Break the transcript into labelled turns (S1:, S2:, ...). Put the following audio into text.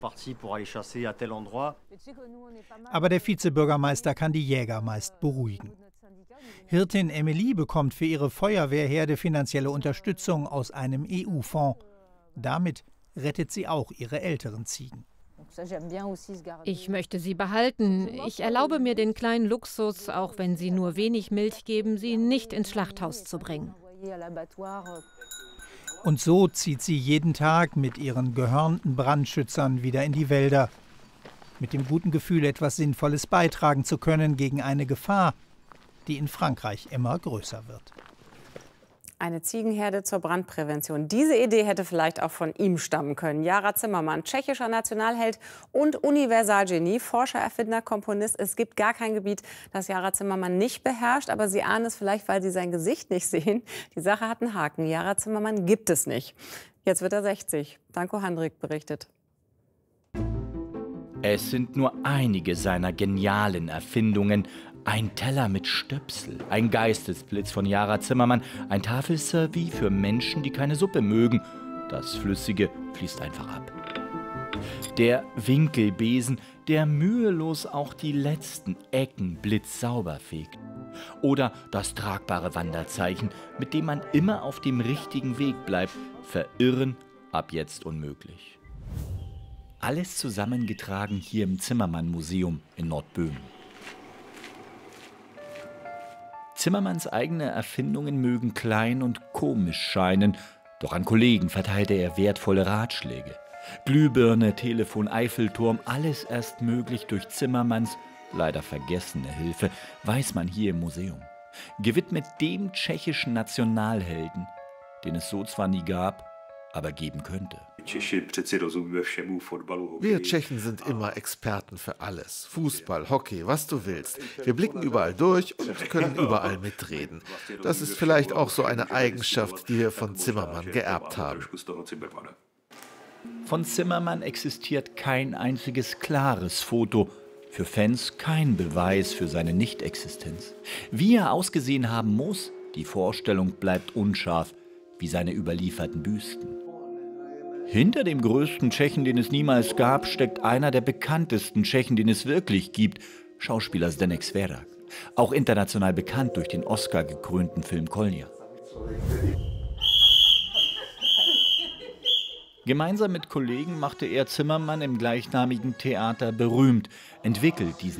S1: Aber der Vizebürgermeister kann die Jäger meist beruhigen. Hirtin Emily bekommt für ihre Feuerwehrherde finanzielle Unterstützung aus einem EU-Fonds. Damit rettet sie auch ihre älteren Ziegen.
S2: Ich möchte sie behalten. Ich erlaube mir den kleinen Luxus, auch wenn sie nur wenig Milch geben, sie nicht ins Schlachthaus zu bringen.
S1: Und so zieht sie jeden Tag mit ihren gehörnten Brandschützern wieder in die Wälder. Mit dem guten Gefühl, etwas Sinnvolles beitragen zu können gegen eine Gefahr, die in Frankreich immer größer wird.
S3: Eine Ziegenherde zur Brandprävention. Diese Idee hätte vielleicht auch von ihm stammen können. Jara Zimmermann, tschechischer Nationalheld und Universalgenie, Forscher, Erfinder, Komponist. Es gibt gar kein Gebiet, das Jara Zimmermann nicht beherrscht. Aber Sie ahnen es vielleicht, weil Sie sein Gesicht nicht sehen. Die Sache hat einen Haken. Jara Zimmermann gibt es nicht. Jetzt wird er 60. Danko Handrik berichtet.
S4: Es sind nur einige seiner genialen Erfindungen. Ein Teller mit Stöpsel, ein Geistesblitz von Jara Zimmermann, ein Tafelservie für Menschen, die keine Suppe mögen. Das Flüssige fließt einfach ab. Der Winkelbesen, der mühelos auch die letzten Ecken blitzsauber fegt. Oder das tragbare Wanderzeichen, mit dem man immer auf dem richtigen Weg bleibt. Verirren ab jetzt unmöglich. Alles zusammengetragen hier im Zimmermann-Museum in Nordböhmen. Zimmermanns eigene Erfindungen mögen klein und komisch scheinen, doch an Kollegen verteilte er wertvolle Ratschläge. Glühbirne, Telefon, Eiffelturm, alles erst möglich durch Zimmermanns leider vergessene Hilfe, weiß man hier im Museum. Gewidmet dem tschechischen Nationalhelden, den es so zwar nie gab, aber geben könnte.
S5: Wir Tschechen sind immer Experten für alles. Fußball, Hockey, was du willst. Wir blicken überall durch und können überall mitreden. Das ist vielleicht auch so eine Eigenschaft, die wir von Zimmermann geerbt haben.
S4: Von Zimmermann existiert kein einziges klares Foto. Für Fans kein Beweis für seine Nichtexistenz. Wie er ausgesehen haben muss, die Vorstellung bleibt unscharf, wie seine überlieferten Büsten. Hinter dem größten Tschechen, den es niemals gab, steckt einer der bekanntesten Tschechen, den es wirklich gibt, Schauspieler Zdeněk Svěrák. Auch international bekannt durch den Oscar-gekrönten Film Kolja. Gemeinsam mit Kollegen machte er Zimmermann im gleichnamigen Theater berühmt, entwickelt diesen